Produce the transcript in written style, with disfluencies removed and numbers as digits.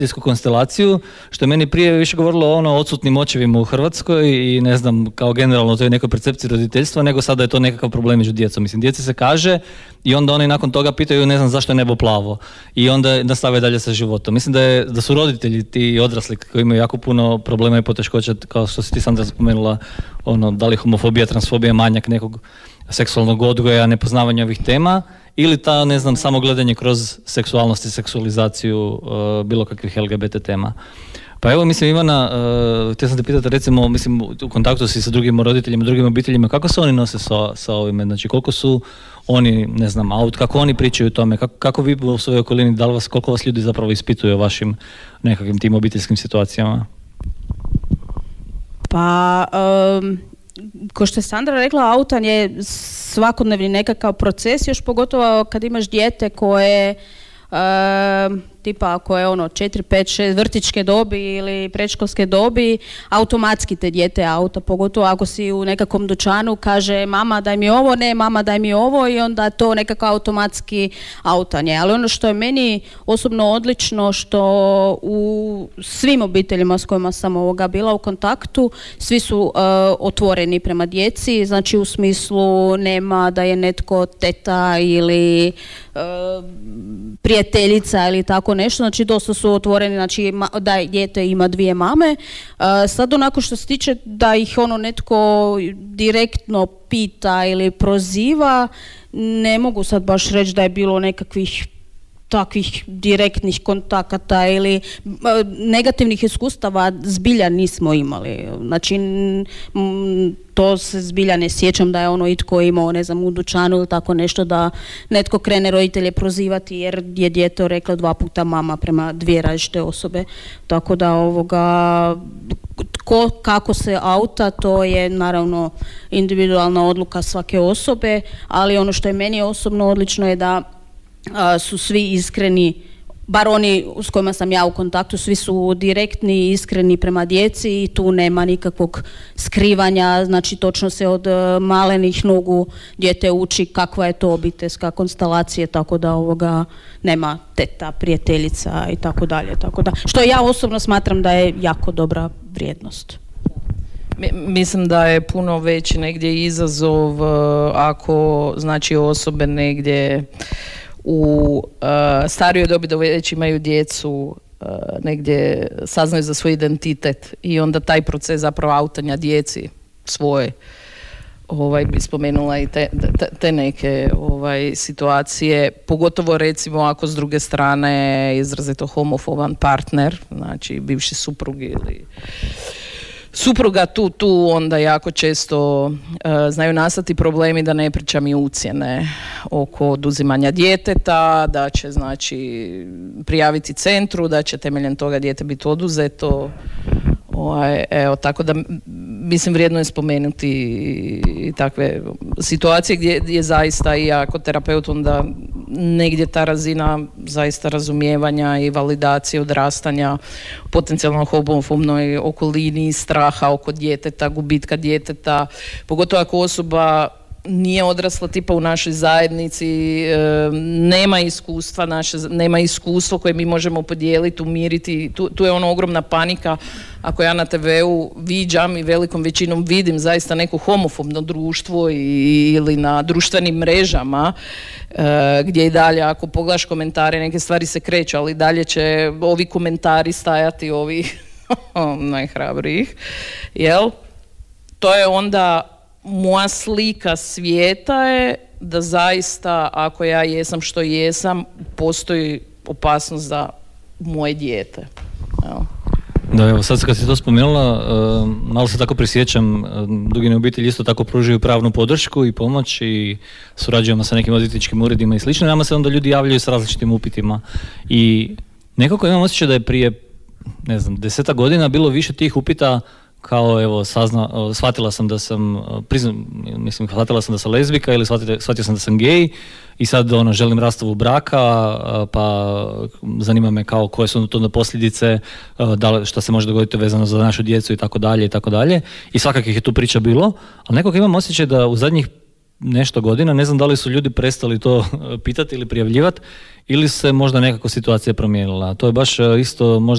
konstelaciju, što je meni prije više govorilo o odsutnim očevima u Hrvatskoj i ne znam, kao generalno to je nekoj percepciji roditeljstva, nego sada je to nekakav problem među djecom. Mislim, djeci se kaže i onda oni nakon toga pitaju, ne znam zašto je nebo plavo, i onda nastave dalje sa životom. Mislim da su roditelji ti odrasli koji imaju jako puno problema i poteškoća, kao što si ti, Sandra, spomenula, da li homofobija, transfobija, manjak nekog seksualnog odgoja, nepoznavanja ovih tema, ili ta, ne znam, samo gledanje kroz seksualnost i seksualizaciju bilo kakvih LGBT tema. Pa evo, mislim, Ivana, htio sam te pitati, recimo, mislim, u kontaktu si sa drugim roditeljima, drugim obiteljima, kako se oni nose sa ovime? Znači, koliko su oni, ne znam, kako oni pričaju o tome? Kako vi u svojoj okolini, koliko vas ljudi zapravo ispituju o vašim nekakvim tim obiteljskim situacijama? Pa, ko što je Sandra rekla, autan je svakodnevni nekakav proces, još pogotovo kad imaš dijete koje tipa ako je 4, 5, 6 vrtićke dobi ili predškolske dobi, automatski te dijete auta, pogotovo ako si u nekakvom dućanu, kaže mama daj mi ovo, ne mama daj mi ovo, i onda to nekako automatski autanje. Ali ono što je meni osobno odlično, što u svim obiteljima s kojima sam bila u kontaktu, svi su otvoreni prema djeci, znači u smislu nema da je netko teta ili prijateljica ili tako nešto, znači dosta su otvoreni, znači da dijete ima 2 mame. Sad onako što se tiče da ih netko direktno pita ili proziva, ne mogu sad baš reći da je bilo nekakvih takvih direktnih kontakata ili negativnih iskustava zbilja nismo imali. Znači, to se zbilja ne sjećam da je itko imao, ne znam, u dućanu ili tako nešto, da netko krene roditelje prozivati jer je dijete rekla 2 puta mama prema 2 različite osobe. Tako da kako se auta, to je naravno individualna odluka svake osobe, ali ono što je meni osobno odlično je da su svi iskreni, bar oni s kojima sam ja u kontaktu, svi su direktni i iskreni prema djeci i tu nema nikakvog skrivanja, znači točno se od malenih nogu dijete uči kakva je to obiteljska konstelacija, tako da nema teta, prijateljica i tako dalje, što ja osobno smatram da je jako dobra vrijednost. Mislim da je puno veći negdje izazov ako znači osobe negdje u starijoj dobi da već imaju djecu, negdje saznaju za svoj identitet i onda taj proces zapravo autanja djeci svoje, bi spomenula i te neke situacije, pogotovo recimo ako s druge strane izrazito homofoban partner, znači bivši suprug ili supruga, tu onda jako često znaju nastati problemi, da ne pričam i ucjene oko oduzimanja djeteta, da će znači prijaviti centru, da će temeljem toga dijete biti oduzeto. Tako da mislim vrijedno je spomenuti i takve situacije gdje zaista i ako terapeut onda negdje ta razina zaista razumijevanja i validacije odrastanja potencijalno homofobnoj okolini, straha oko djeteta, gubitka djeteta, pogotovo ako osoba nije odrasla tipa u našoj zajednici, nema iskustvo koje mi možemo podijeliti, umiriti, tu je ogromna panika. Ako ja na TV-u viđam i velikom većinom vidim zaista neko homofobno društvo ili na društvenim mrežama gdje i dalje ako pogledaš komentare neke stvari se kreću, ali dalje će ovi komentari stajati ovih najhrabrijih, jel? To je onda moja slika svijeta je da zaista ako ja jesam što jesam, postoji opasnost za moje dijete. Evo. Da, evo sad kad si to spomenula, malo se tako prisjećam, Dugine obitelji isto tako pružaju pravnu podršku i pomoć i surađujemo sa nekim odvjetničkim uredima i slično. Nama se onda ljudi javljaju s različitim upitima i nekako imam osjećaj da je prije, 10 godina bilo više tih upita kao evo shvatila sam da sam shvatila sam da sam lezbika ili shvatio sam da sam gej i sad želim rastavu braka, pa zanima me kao koje su to posljedice, šta se može dogoditi vezano za našu djecu i tako dalje i svakakih je tu priča bilo, ali nekako imam osjećaj da u zadnjih nešto godina, ne znam da li su ljudi prestali to pitati ili prijavljivati ili se možda nekako situacija promijenila. To je baš isto možda